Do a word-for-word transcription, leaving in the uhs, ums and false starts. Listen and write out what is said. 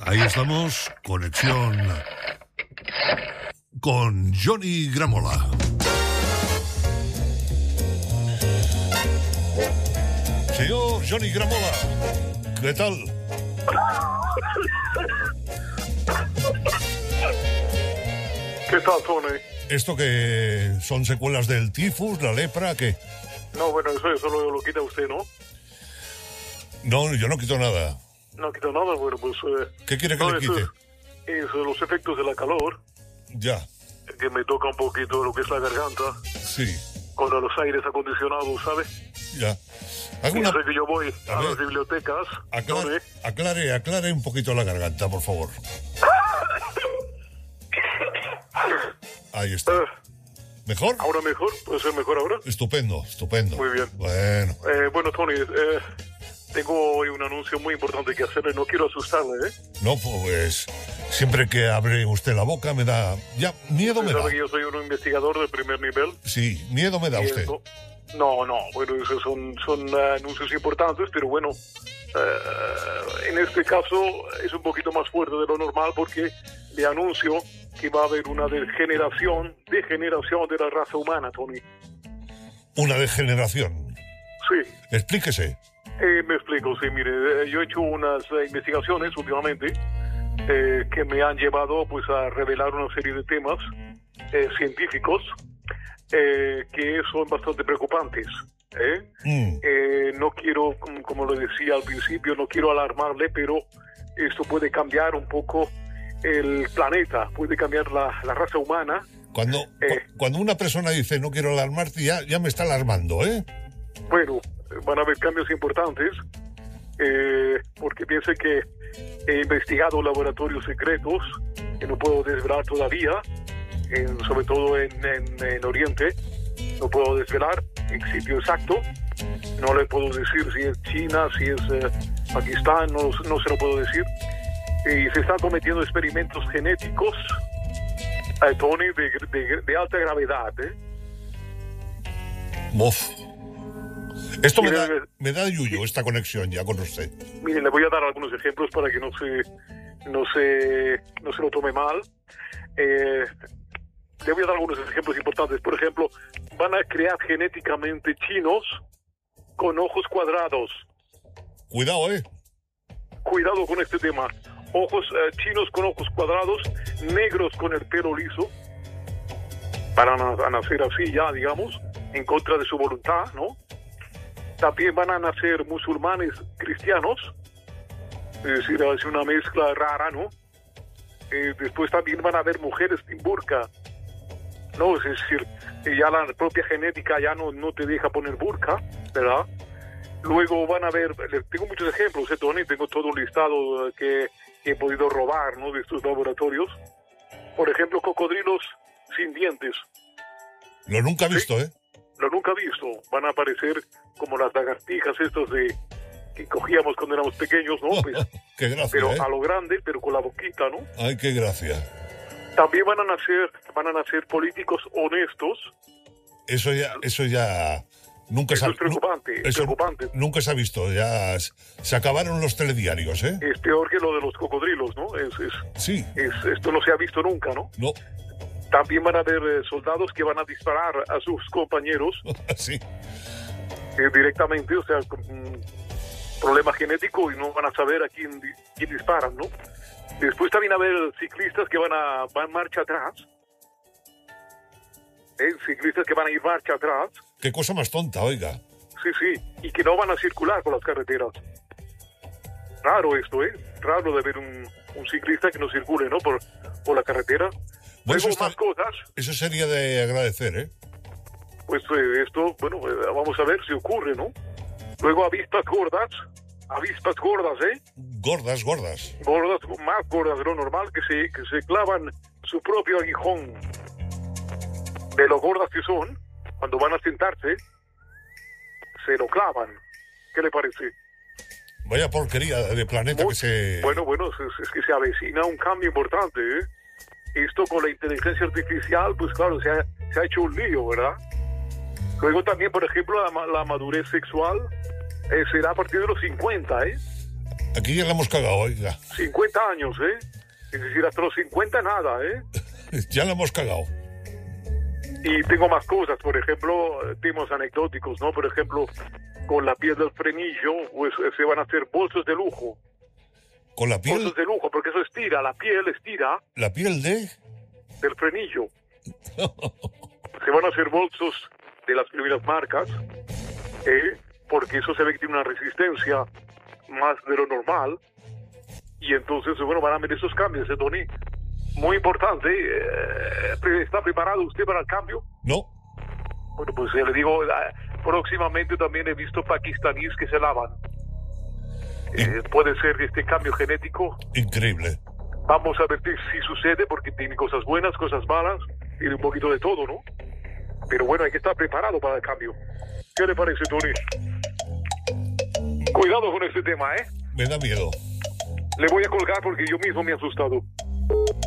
Ahí estamos, conexión con Johnny Gramola. Señor Johnny Gramola, ¿qué tal? ¿Qué tal, Tony? ¿Esto que son secuelas del tifus, la lepra, qué? No, bueno, eso, eso lo, lo quita usted, ¿no? No, yo no quito nada. No quita nada, bueno, pues... Eh, ¿Qué quiere que no, le quite? Eso es, es los efectos de la calor, Ya. que me toca un poquito lo que es la garganta, Sí, con los aires acondicionados, ¿sabes? ya. Hago una... Sé que yo voy A a, ver. las bibliotecas, Aclare, Tony. aclare, aclare un poquito la garganta, por favor. Ahí está. Eh, ¿Mejor? ¿Ahora mejor? ¿Puede ser mejor ahora? Estupendo, estupendo. Muy bien. Bueno, Eh, bueno, Tony, eh, tengo hoy un anuncio muy importante que hacerle. No quiero asustarle, ¿eh? no, pues siempre que abre usted la boca me da... Ya, miedo me Usted da. sabe que yo soy un investigador de primer nivel. Sí, miedo me da Y usted. esto- No, no, bueno, esos son, son uh, anuncios importantes, pero bueno, uh, en este caso es un poquito más fuerte de lo normal porque le anuncio que va a haber una degeneración, degeneración de la raza humana, Tony. Una degeneración. Sí, Explíquese. eh, me explico, sí, mire, eh, yo he hecho unas eh, investigaciones últimamente eh, que me han llevado pues a revelar una serie de temas eh, científicos eh, que son bastante preocupantes. ¿eh? Mm, Eh, no quiero, como, como le decía al principio, no quiero alarmarle, pero esto puede cambiar un poco el planeta, puede cambiar la, la raza humana. Cuando, Eh. cu- cuando una persona dice no quiero alarmarte, ya, ya me está alarmando, ¿eh? Bueno, van a haber cambios importantes, eh, porque piense que he investigado laboratorios secretos que no puedo desvelar todavía, en- sobre todo en, en, en Oriente. No puedo desvelar el sitio exacto. No le puedo decir si es China, si es eh, Pakistán, no, no se lo puedo decir. Y se están cometiendo experimentos genéticos, eh, Tony, de, de, de alta gravedad. ¿eh? Mof. Esto me da, Mire, me da yuyu, esta conexión ya con usted. Mire, le voy a dar algunos ejemplos para que no se, no se, no se lo tome mal. Eh, le voy a dar algunos ejemplos importantes. Por ejemplo, van a crear genéticamente chinos con ojos cuadrados. Cuidado, ¿eh? Cuidado con este tema. Ojos eh, chinos con ojos cuadrados, negros con el pelo liso, para na- a nacer así ya, digamos, en contra de su voluntad, ¿no? También van a nacer musulmanes cristianos, es decir, es una mezcla rara, ¿no? Eh, después también van a haber mujeres sin burka, ¿no? Es decir, eh, ya la propia genética ya no, no te deja poner burka, ¿verdad? Luego van a ver, le- tengo muchos ejemplos, ¿eh, Tony? Tengo todo un listado eh, que, que he podido robar, ¿no? De estos laboratorios. Por ejemplo, cocodrilos sin dientes. Lo nunca he visto, ¿eh? Lo nunca he visto. Van a aparecer como las lagartijas estas de que cogíamos cuando éramos pequeños, ¿no? Pues, Qué gracia, pero ¿eh? a lo grande, pero con la boquita, ¿no? Ay, qué gracia. También van a nacer, van a nacer políticos honestos. Eso ya, eso ya... Nunca Eso se ha- es preocupante, es eso preocupante. Nunca se ha visto, ya s- se acabaron los telediarios, ¿eh? Es peor que lo de los cocodrilos, ¿no? Es, es, Sí, es, esto no se ha visto nunca, ¿no? no, También van a haber eh, soldados que van a disparar a sus compañeros sí. eh, directamente, o sea, con un problema genético y no van a saber a quién, di- quién disparan, ¿no? Después también va a haber ciclistas que van a van marcha atrás, ¿eh? Ciclistas que van a ir marcha atrás, Qué cosa más tonta, oiga. sí, sí, y que no van a circular por las carreteras. Raro esto, ¿eh? Raro de ver un, un ciclista que no circule, ¿no? Por, por la carretera. Bueno, eso, Luego está- más cosas. eso sería de agradecer, ¿eh? Pues eh, esto, bueno, eh, vamos a ver si ocurre, ¿no? Luego avispas gordas, avispas gordas, ¿eh? Gordas, gordas. Gordas, más gordas de lo normal, que se, que se clavan su propio aguijón. De lo gordas que son, cuando van a sentarse, se lo clavan. ¿Qué le parece? Vaya porquería de planeta Muy- que se... Bueno, bueno, es, es que se avecina un cambio importante, ¿eh? Esto con la inteligencia artificial, pues claro, se ha, se ha hecho un lío, ¿verdad? Luego también, por ejemplo, la, ma- la madurez sexual eh, será a partir de los cincuenta, ¿eh? Aquí ya la hemos cagado, oiga. cincuenta años, ¿eh? Es decir, hasta los cincuenta nada, ¿eh? Ya la hemos cagado. Y tengo más cosas, por ejemplo, temas anecdóticos, ¿no? Por ejemplo, con la piel del frenillo, pues se van a hacer bolsos de lujo. ¿Con la piel? Bolsos de lujo, porque eso estira, la piel estira. ¿La piel de? Del frenillo. Se van a hacer bolsos de las primeras marcas, ¿eh? Porque eso se ve que tiene una resistencia más de lo normal. Y entonces, bueno, van a ver esos cambios, ¿eh, Tony? Muy importante. Eh, ¿Está preparado usted para el cambio? No. Bueno, pues ya le digo, próximamente también he visto pakistaníes que se lavan. Eh, puede ser este cambio genético. Increíble. Vamos a ver si sucede, porque tiene cosas buenas, cosas malas, tiene un poquito de todo, ¿no? Pero bueno, hay que estar preparado para el cambio. ¿Qué le parece, Tony? Cuidado con este tema, ¿eh? Me da miedo. Le voy a colgar porque yo mismo me he asustado.